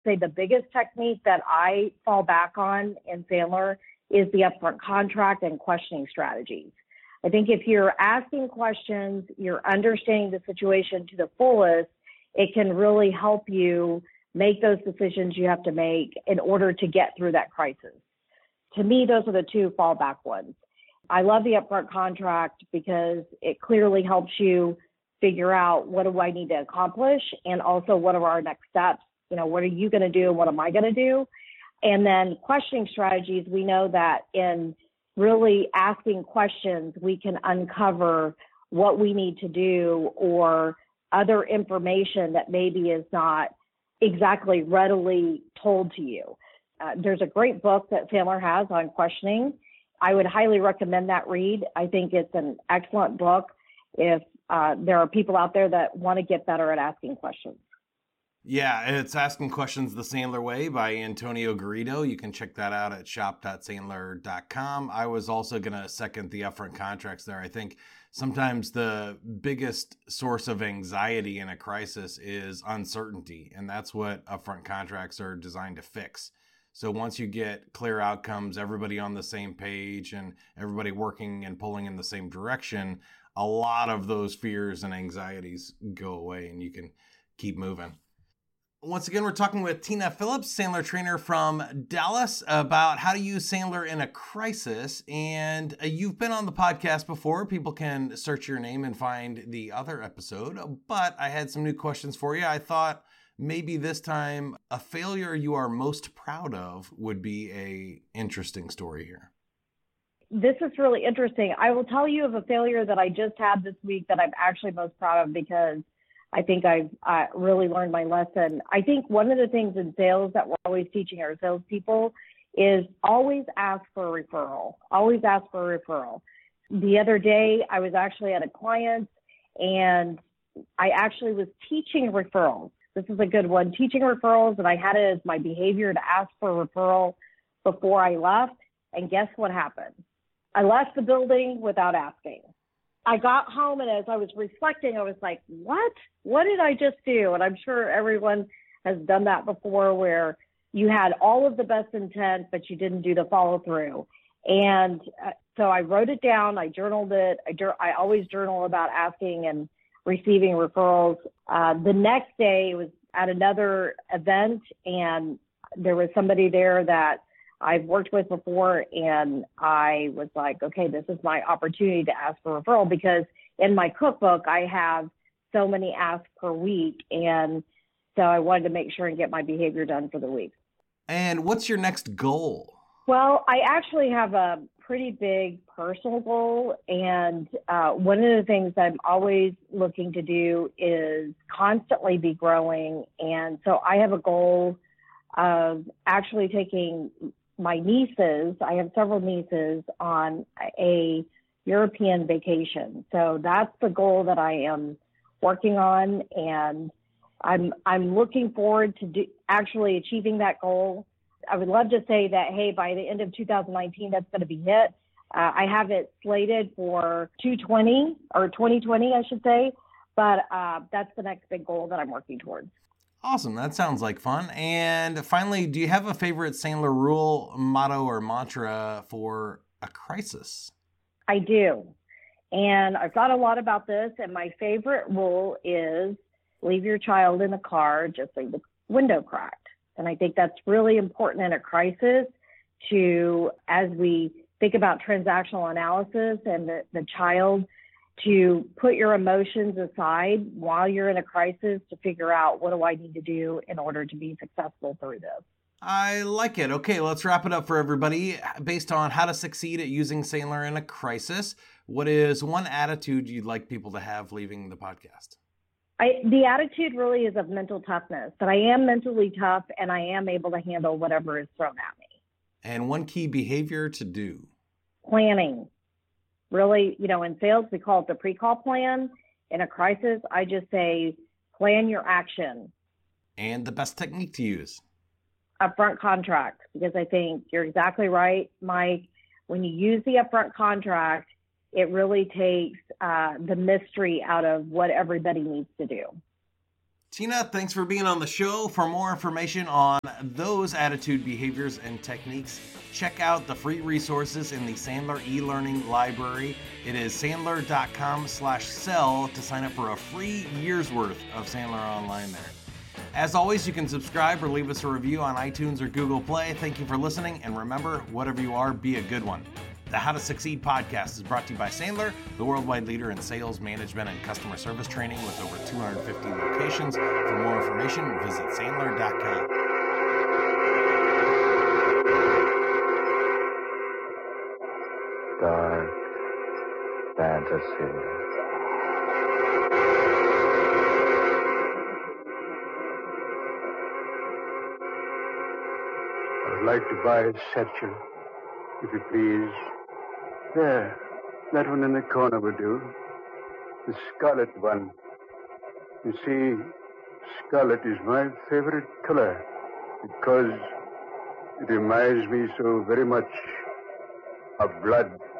say the biggest technique that I fall back on in Sandler is the upfront contract and questioning strategies. I think if you're asking questions, you're understanding the situation to the fullest, it can really help you make those decisions you have to make in order to get through that crisis. To me, those are the two fallback ones. I love the upfront contract because it clearly helps you figure out what do I need to accomplish and also what are our next steps. You know, what are you going to do and what am I going to do? And then questioning strategies, we know that in really asking questions, we can uncover what we need to do or other information that maybe is not exactly readily told to you. There's a great book that Sandler has on questioning. I would highly recommend that read. I think it's an excellent book if there are people out there that want to get better at asking questions. Yeah, it's Asking Questions the Sandler Way by Antonio Garrido. You can check that out at shop.sandler.com. I was also going to second the upfront contracts there. I think sometimes the biggest source of anxiety in a crisis is uncertainty, and that's what upfront contracts are designed to fix. So once you get clear outcomes, everybody on the same page and everybody working and pulling in the same direction, a lot of those fears and anxieties go away and you can keep moving. Once again, we're talking with Tina Phillips, Sandler trainer from Dallas, about how to use Sandler in a crisis. And you've been on the podcast before. People can search your name and find the other episode. But I had some new questions for you. I thought maybe this time a failure you are most proud of would be a interesting story here. This is really interesting. I will tell you of a failure that I just had this week that I'm actually most proud of because I think I've really learned my lesson. I think one of the things in sales that we're always teaching our salespeople is always ask for a referral. Always ask for a referral. The other day, I was actually at a client and I actually was teaching referrals. This is a good one, teaching referrals, and I had it as my behavior to ask for a referral before I left. And guess what happened? I left the building without asking. I got home and as I was reflecting, I was like, what? What did I just do? And I'm sure everyone has done that before where you had all of the best intent, but you didn't do the follow through. And so I wrote it down. I journaled it. I always journal about asking and receiving referrals. The next day it was at another event and there was somebody there that I've worked with before, and I was like, okay, this is my opportunity to ask for a referral because in my cookbook, I have so many asks per week. And so I wanted to make sure and get my behavior done for the week. And what's your next goal? Well, I actually have a pretty big personal goal. And one of the things I'm always looking to do is constantly be growing. And so I have a goal of actually taking my nieces, I have several nieces, on a European vacation. So that's the goal that I am working on, and I'm looking forward to actually achieving that goal. I would love to say that, hey, by the end of 2019, that's going to be hit. I have it slated for 2020, I should say, but that's the next big goal that I'm working towards. Awesome. That sounds like fun. And finally, do you have a favorite Sandler rule, motto, or mantra for a crisis? I do. And I've thought a lot about this. And my favorite rule is leave your child in the car, just leave the window cracked. And I think that's really important in a crisis to, as we think about transactional analysis and the child, to put your emotions aside while you're in a crisis to figure out what do I need to do in order to be successful through this. I like it. Okay, let's wrap it up for everybody. Based on how to succeed at using Sandler in a crisis, what is one attitude you'd like people to have leaving the podcast? The attitude really is of mental toughness, that I am mentally tough and I am able to handle whatever is thrown at me. And one key behavior to do? Planning. Really, in sales, we call it the pre-call plan. In a crisis, I just say, plan your action. And the best technique to use? Upfront contract, because I think you're exactly right, Mike. When you use the upfront contract, it really takes the mystery out of what everybody needs to do. Tina, thanks for being on the show. For more information on those attitude behaviors and techniques, check out the free resources in the Sandler e-learning library. It is sandler.com/sell to sign up for a free year's worth of Sandler Online there. As always, you can subscribe or leave us a review on iTunes or Google Play. Thank you for listening, and remember, whatever you are, be a good one. The How to Succeed podcast is brought to you by Sandler, the worldwide leader in sales, management, and customer service training with over 250 locations. For more information, visit sandler.com. Dark fantasy. I'd like to buy a satchel, if you please. There, that one in the corner will do. The scarlet one. You see, scarlet is my favorite color because it reminds me so very much of blood.